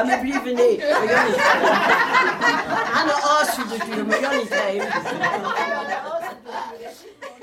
maar liever niet. Dat kan niet. Aan de as natuurlijk, maar kan niet geven.